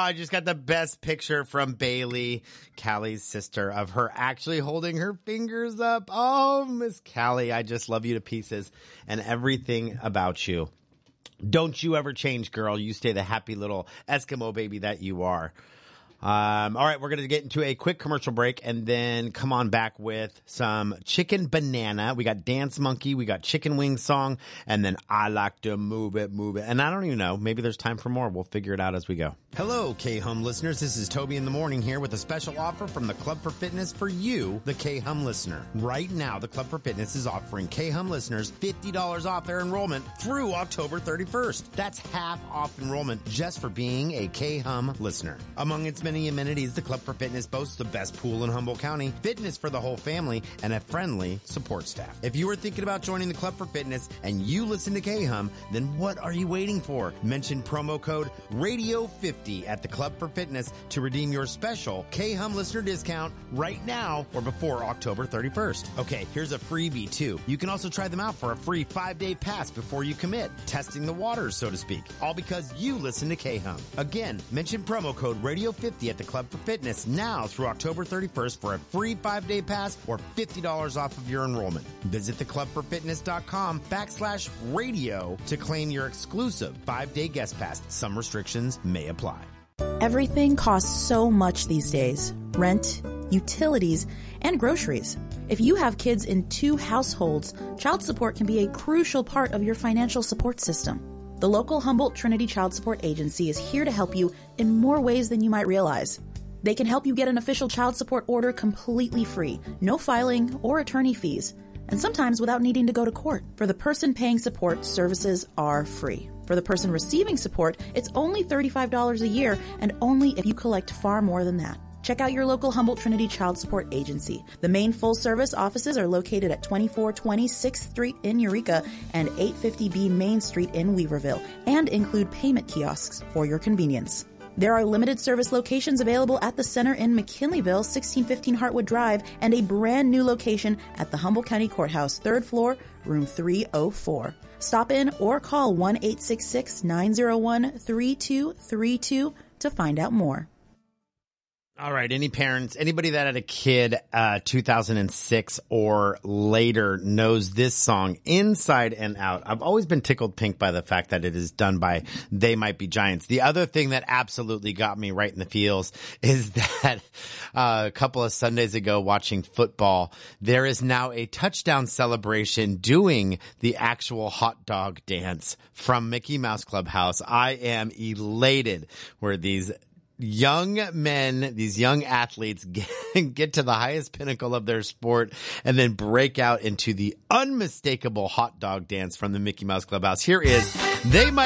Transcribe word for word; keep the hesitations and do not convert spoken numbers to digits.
I just got the best picture from Bailey, Callie's sister, of her actually holding her fingers up. Oh, Miss Callie, I just love you to pieces and everything about you. Don't you ever change, girl. You stay the happy little Eskimo baby that you are. Um, all right, we're going to get into a quick commercial break and then come on back with some Chicken Banana. We got Dance Monkey, we got Chicken Wing Song, and then I Like to Move It, Move It. And I don't even know, maybe there's time for more. We'll figure it out as we go. Hello, K-Hum listeners. This is Toby in the Morning here with a special offer from the Club for Fitness for you, the K-Hum listener. Right now, the Club for Fitness is offering K-Hum listeners fifty dollars off their enrollment through October thirty-first. That's half off enrollment just for being a K-Hum listener. Among its many amenities, the Club for Fitness boasts the best pool in Humboldt County, fitness for the whole family, and a friendly support staff. If you are thinking about joining the Club for Fitness and you listen to K-Hum, then what are you waiting for? Mention promo code radio fifty at the Club for Fitness to redeem your special K-Hum listener discount right now or before October thirty-first. Okay, here's a freebie too. You can also try them out for a free five-day pass before you commit, testing the waters, so to speak, all because you listen to K-Hum. Again, mention promo code radio fifty at the Club for Fitness now through October thirty-first for a free five-day pass or fifty dollars off of your enrollment. Visit theclubforfitness.com backslash radio to claim your exclusive five-day guest pass. Some restrictions may apply. Everything costs so much these days. Rent, utilities, and groceries. If you have kids in two households, child support can be a crucial part of your financial support system. The local Humboldt Trinity Child Support Agency is here to help you in more ways than you might realize. They can help you get an official child support order completely free, no filing or attorney fees, and sometimes without needing to go to court. For the person paying support, services are free. For the person receiving support, it's only thirty-five dollars a year and only if you collect far more than that. Check out your local Humboldt Trinity Child Support Agency. The main full-service offices are located at twenty-four twenty sixth Street in Eureka and eight fifty B Main Street in Weaverville and include payment kiosks for your convenience. There are limited service locations available at the center in McKinleyville, sixteen fifteen Hartwood Drive, and a brand new location at the Humboldt County Courthouse, third floor, room three oh four. Stop in or call one eight six six, nine oh one, three two three two to find out more. All right. Any parents, anybody that had a kid, uh, two thousand six or later knows this song inside and out. I've always been tickled pink by the fact that it is done by They Might Be Giants. The other thing that absolutely got me right in the feels is that, uh, a couple of Sundays ago watching football, there is now a touchdown celebration doing the actual hot dog dance from Mickey Mouse Clubhouse. I am elated where these young men, these young athletes get, get to the highest pinnacle of their sport and then break out into the unmistakable hot dog dance from the Mickey Mouse Clubhouse. Here is They Might